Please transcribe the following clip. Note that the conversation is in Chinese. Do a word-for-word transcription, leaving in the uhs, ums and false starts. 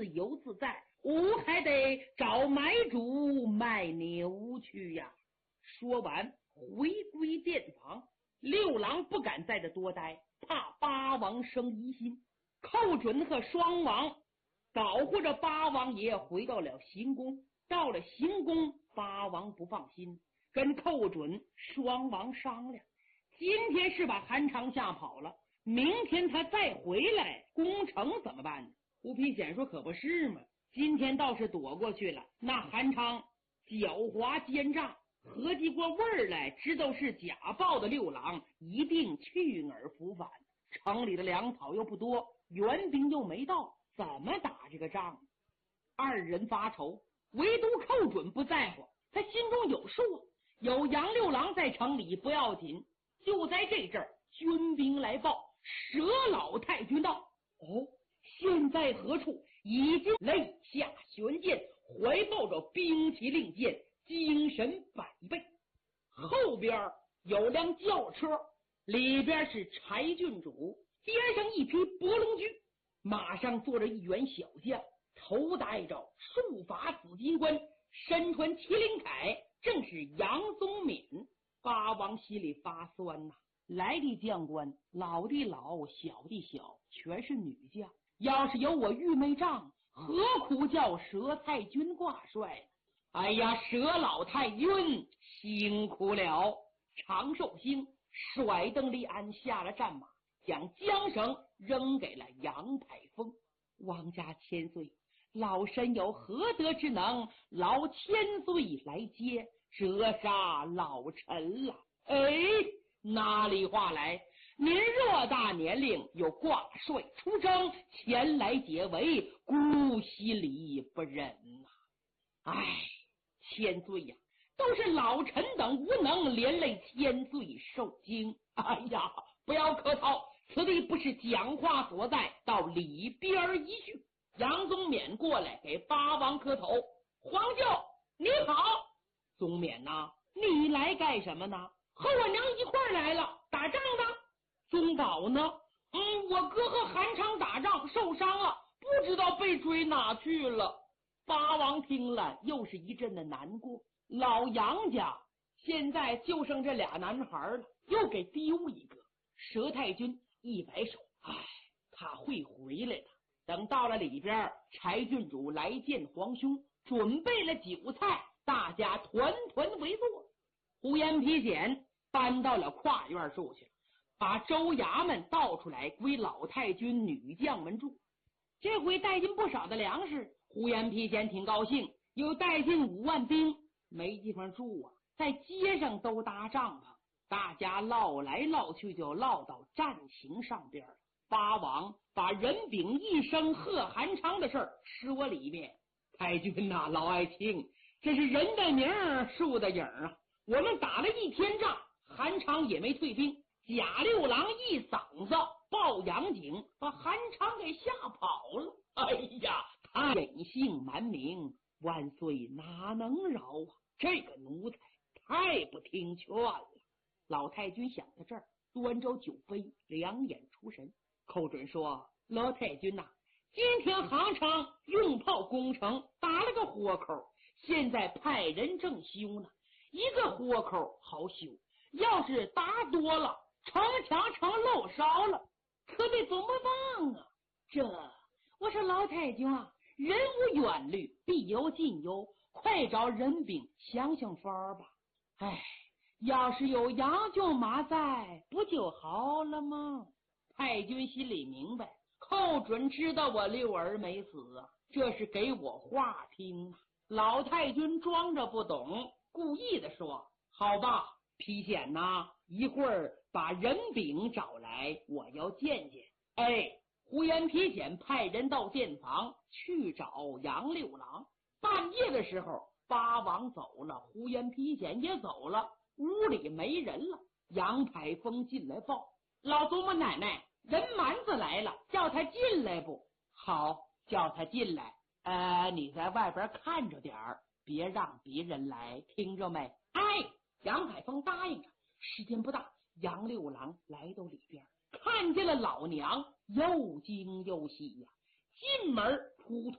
自由自在，我还得找买主卖牛去呀。说完回归店房，六郎不敢在这多待，怕八王生疑心。寇准和双王保护着八王爷回到了行宫。到了行宫，八王不放心，跟寇准双王商量，今天是把韩昌吓跑了，明天他再回来攻城怎么办呢？胡皮显说可不是嘛，今天倒是躲过去了，那韩昌狡猾奸诈，合计过味儿来，知道是假报的六郎一定去而复返，城里的粮草又不多，援兵又没到，怎么打这个仗？二人发愁，唯独寇准不在乎，他心中有数，有杨六郎在城里不要紧。就在这阵儿，军兵来报，佘老太君到。哦，现在何处？已经肋下悬剑，怀抱着兵器令箭，精神百倍。后边有辆轿车，里边是柴郡主，边上一匹伯龙驹，马上坐着一员小将，头戴着束发紫金冠，身穿麒麟铠，正是杨宗敏。八王心里发酸呐、啊，来的将官老的老，小的小，全是女将，要是有我玉眉杖，何苦叫佘太君挂帅？哎呀，佘老太君辛苦了！长寿星甩蹬离鞍下了战马，将缰绳扔给了杨排风。王家千岁，老身有何德之能，劳千岁来接，折杀老臣了。哎，哪里话来？您偌大年龄，有挂帅出征，前来解围，姑心里不忍呐、啊。哎，千岁呀、啊，都是老臣等无能，连累千岁受惊。哎呀，不要客套，此地不是讲话所在，到里边一去。杨宗勉过来给八王磕头，皇舅你好。宗勉呐、啊，你来干什么呢？和我娘一块儿来了，打仗的。宗保呢？嗯，我哥和韩昌打仗受伤了，不知道被追哪去了。八王听了又是一阵的难过，老杨家现在就剩这俩男孩了，又给丢一个。佘太君一摆手，唉，他会回来的。等到了里边，柴郡主来见皇兄，准备了酒菜，大家团团围坐。胡延皮简搬到了跨院住去了，把州衙门倒出来归老太君女将们住。这回带进不少的粮食，胡延皮简挺高兴，又带进五万兵，没地方住啊，在街上都搭帐篷，大家唠来唠去就唠到战情上边了。八王把任秉一生贺韩昌的事儿说了一遍。太君呐、啊，老爱卿，这是人的名树的影啊！我们打了一天仗，韩昌也没退兵，贾六郎一嗓子报杨景，把韩昌给吓跑了。哎呀，他隐姓蛮名，万岁哪能饶啊！这个奴才太不听劝了。老太君想到这儿，端着酒杯，两眼出神。寇准说：老太君呐、啊，今天韩昌用炮攻城，打了个活口，现在派人正修呢。一个活口好修，要是打多了，城墙成漏烧了，可得怎么办啊？这我说老太君啊，人无远虑，必有近忧，快找任秉想想法吧。哎，要是有杨舅妈在，不就好了吗？太君心里明白，寇准知道我六儿没死啊，这是给我话听啊。老太君装着不懂，故意的说：好吧，皮简呐，一会儿把任秉找来，我要见见。哎，胡延皮简派人到店房去找杨六郎。半夜的时候，八王走了，胡延皮简也走了，屋里没人了。杨排风进来报：老祖母奶奶，人蛮子来了，叫他进来不？好，叫他进来。呃，你在外边看着点儿，别让别人来，听着没？哎，杨排风答应着。时间不大，杨六郎来到里边，看见了老娘，又惊又喜呀、啊。进门扑通